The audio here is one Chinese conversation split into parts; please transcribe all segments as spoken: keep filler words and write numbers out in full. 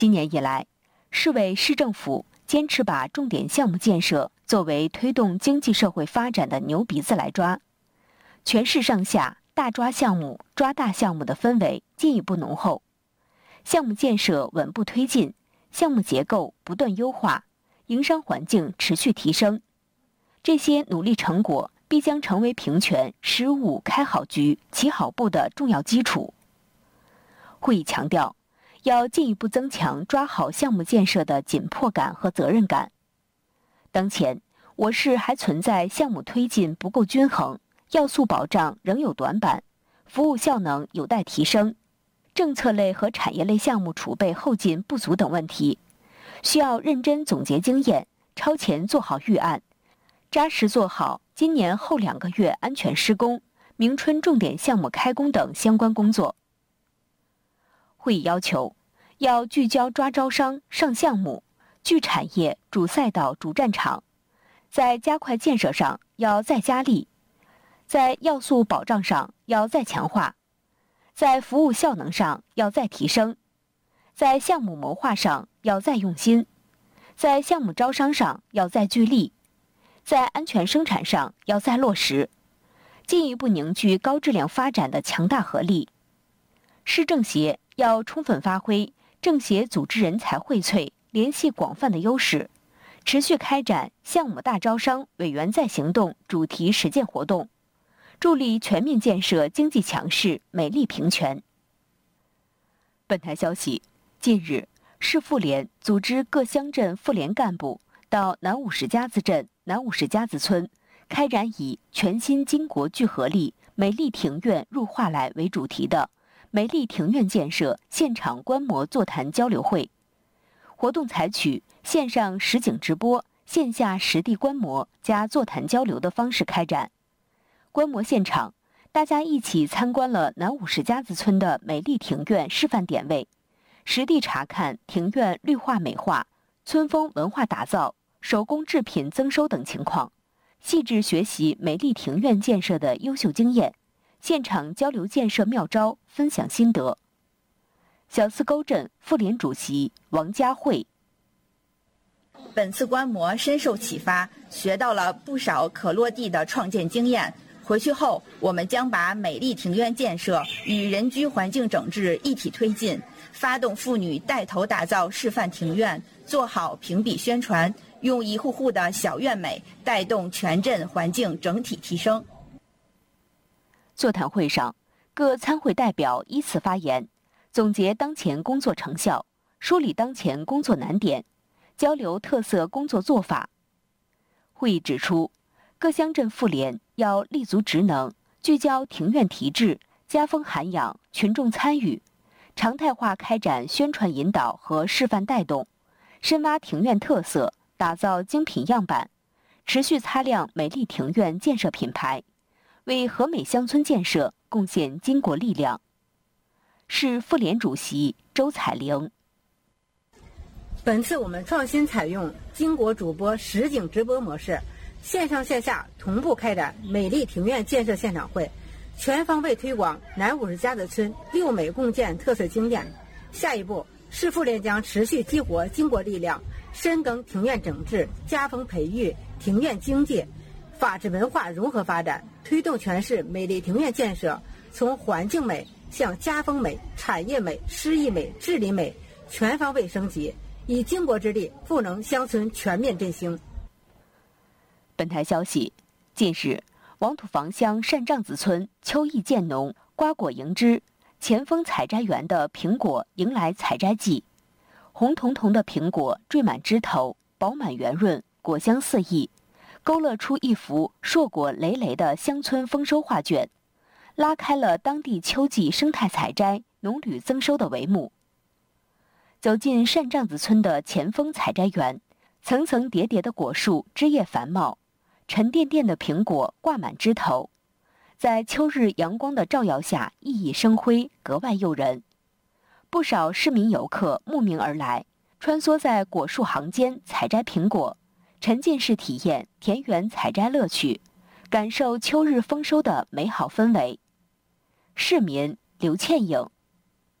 今年以来，市委市政府坚持把重点项目建设作为推动经济社会发展的牛鼻子来抓，全市上下大抓项目、抓大项目的氛围进一步浓厚，项目建设稳步推进，项目结构不断优化，营商环境持续提升。这些努力成果必将成为平权十五开好局、起好步的重要基础。会议强调，要进一步增强抓好项目建设的紧迫感和责任感。当前，我市还存在项目推进不够均衡、要素保障仍有短板、服务效能有待提升、政策类和产业类项目储备后劲不足等问题，需要认真总结经验，超前做好预案，扎实做好今年后两个月安全施工、明春重点项目开工等相关工作。会议要求，要聚焦抓招商、上项目，聚产业、主赛道、主战场，在加快建设上要再加力，在要素保障上要再强化，在服务效能上要再提升，在项目谋划上要再用心，在项目招商上要再聚力，在安全生产上要再落实，进一步凝聚高质量发展的强大合力。市政协要充分发挥政协组织人才荟萃、联系广泛的优势，持续开展项目大招商、委员在行动主题实践活动，助力全面建设经济强势、美丽平权。本台消息，近日，市妇联组织各乡镇妇联干部到南五十家子镇、南五十家子村，开展以全新巾帼聚合力、美丽庭院入画来为主题的美丽庭院建设现场观摩座谈交流会。活动采取线上实景直播、线下实地观摩加座谈交流的方式开展。观摩现场，大家一起参观了南五十家子村的美丽庭院示范点位，实地查看庭院绿化美化、村风文化打造、手工制品增收等情况，细致学习美丽庭院建设的优秀经验，现场交流建设妙招，分享心得。小四沟镇妇联主席王佳慧， 本次观摩深受启发，学到了不少可落地的创建经验。回去后，我们将把美丽庭院建设与人居环境整治一体推进，发动妇女带头打造示范庭院，做好评比宣传，用一户户的小院美带动全镇环境整体提升。 座谈会上，各参会代表依次发言，总结当前工作成效，梳理当前工作难点，交流特色工作做法。会议指出，各乡镇妇联要立足职能，聚焦庭院提质、家风涵养、群众参与，常态化开展宣传引导和示范带动，深挖庭院特色，打造精品样板，持续擦亮美丽庭院建设品牌，为和美乡村建设贡献巾帼力量。市妇联主席周彩玲， 本次我们创新采用巾帼主播实景直播模式，线上线下同步开展美丽庭院建设现场会，全方位推广南五十家子村六美共建特色经验。下一步，市妇联将持续激活巾帼力量，深耕庭院整治、家风培育、庭院经济、法治文化融合发展，推动全市美丽庭院建设从环境美向家风美、产业美、诗意美、治理美全方位升级，以巾帼之力赋能乡村全面振兴。 本台消息，近日，王土房乡单帐子村秋意渐浓，瓜果迎枝，前锋采摘园的苹果迎来采摘季，红彤彤的苹果缀满枝头，饱满圆润，果香四溢，勾勒出一幅硕果累累的乡村丰收画卷，拉开了当地秋季生态采摘、农旅增收的帷幕。走进单帐子村的前锋采摘园，层层叠叠的果树枝叶繁茂，沉甸甸的苹果挂满枝头，在秋日阳光的照耀下熠熠生辉，格外诱人。不少市民游客慕名而来，穿梭在果树行间采摘苹果，沉浸式体验田园采摘乐趣，感受秋日丰收的美好氛围。市民刘倩颖，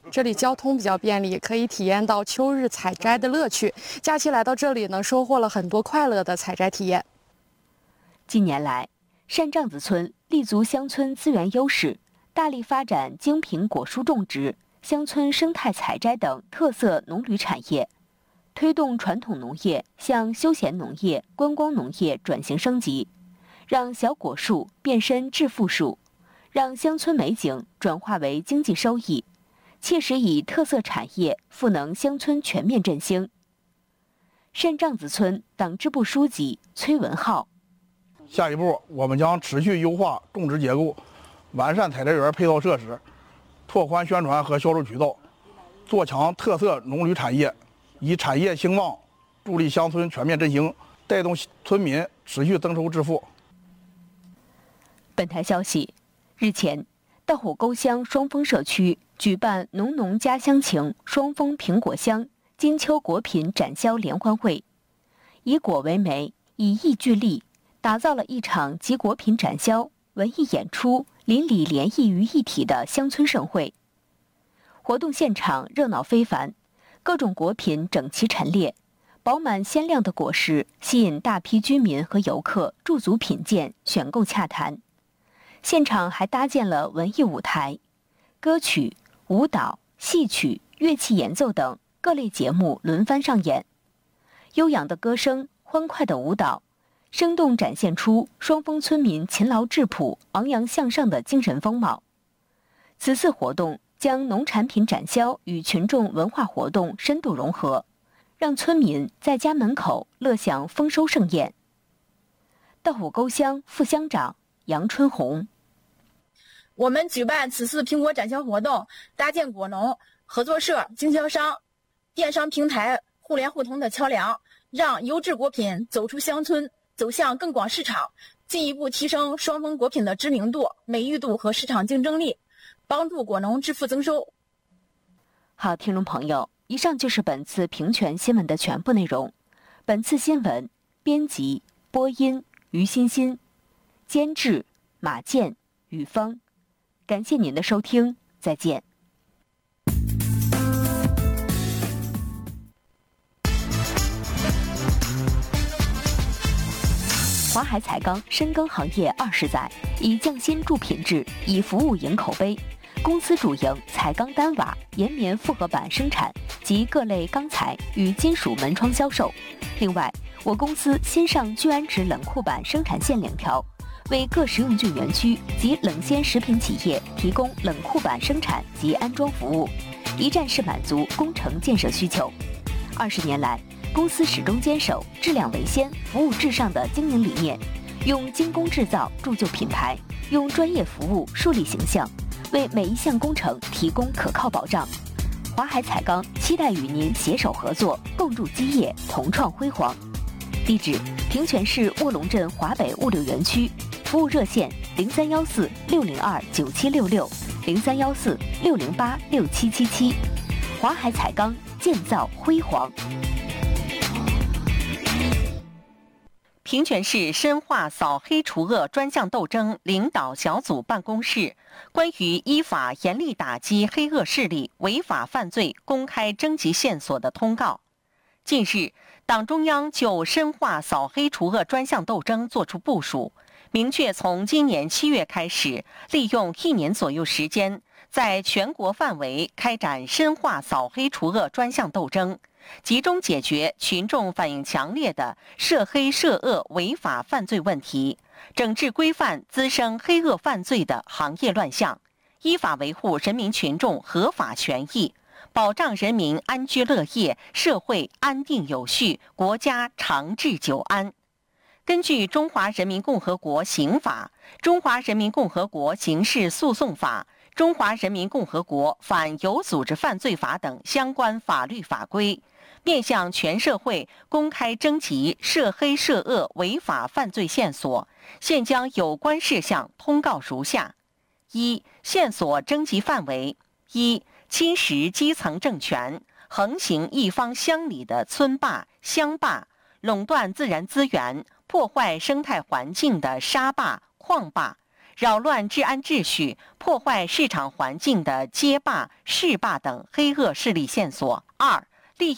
这里交通比较便利，可以体验到秋日采摘的乐趣。假期来到这里呢，收获了很多快乐的采摘体验。 近年来，单帐子村立足乡村资源优势，大力发展精品果蔬种植、乡村生态采摘等特色农旅产业，推动传统农业向休闲农业、观光农业转型升级，让小果树变身致富树，让乡村美景转化为经济收益，切实以特色产业赋能乡村全面振兴。单帐子村党支部书记崔文浩： 下一步，我们将持续优化种植结构，完善采摘园配套设施，拓宽宣传和销售渠道，做强特色农旅产业，以产业兴旺助力乡村全面振兴，带动村民持续增收致富。 本台消息，日前，道虎沟乡双峰社区举办“浓浓家乡情”双峰苹果乡金秋果品展销联欢会，以果为媒，以艺聚力，打造了一场集果品展销、文艺演出、邻里联谊于一体的乡村盛会。活动现场热闹非凡，各种果品整齐陈列，饱满鲜亮的果实吸引大批居民和游客驻足品鉴、选购洽谈。现场还搭建了文艺舞台，歌曲、舞蹈、戏曲、乐器演奏等各类节目轮番上演。悠扬的歌声、欢快的舞蹈，生动展现出双峰村民勤劳质朴、昂扬向上的精神风貌。此次活动将农产品展销与群众文化活动深度融合，让村民在家门口乐享丰收盛宴。道虎沟乡副乡长杨春红： 我们举办此次苹果展销活动，搭建果农、合作社、经销商、电商平台互联互通的桥梁，让优质果品走出乡村，走向更广市场，进一步提升双峰果品的知名度、美誉度和市场竞争力，帮助果农致富增收。 好，听众朋友，以上就是本次平权新闻的全部内容。本次新闻编辑、播音于欣欣，监制马健、雨峰。感谢您的收听，再见。华海彩钢深耕行业二十载，以匠心铸品质，以服务赢口碑。公司主营彩钢单瓦、岩棉复合板生产及各类钢材与金属门窗销售。另外，我公司新上聚氨酯冷库板生产线两条，为各食用菌园区及冷鲜食品企业提供冷库板生产及安装服务，一站式满足工程建设需求。二十年来，公司始终坚守质量为先、服务至上的经营理念，用精工制造铸就品牌，用专业服务树立形象，为每一项工程提供可靠保障。华海彩钢期待与您携手合作，共筑基业，同创辉煌。地址：平泉市卧龙镇华北物流园区。服务热线：零三幺四六零二九七六六，零三幺四六零八六七七七。华海彩钢，建造辉煌。 平泉市深化扫黑除恶专项斗争领导小组办公室关于依法严厉打击黑恶势力违法犯罪公开征集线索的通告。近日，党中央就深化扫黑除恶专项斗争作出部署，明确从今年七月开始，利用一年左右时间，在全国范围开展深化扫黑除恶专项斗争，集中解决群众反映强烈的涉黑涉恶违法犯罪问题，整治规范滋生黑恶犯罪的行业乱象，依法维护人民群众合法权益，保障人民安居乐业、社会安定有序、国家长治久安。根据《中华人民共和国刑法》、《中华人民共和国刑事诉讼法》、《中华人民共和国反有组织犯罪法》等相关法律法规，面向全社会公开征集涉黑涉恶违法犯罪线索，现将有关事项通告如下：一、线索征集范围：一、侵蚀基层政权、横行一方乡里的村霸、乡霸，垄断自然资源、破坏生态环境的沙霸、矿霸， 扰乱治安秩序、破坏市场环境的街霸、市霸等黑恶势力线索；二、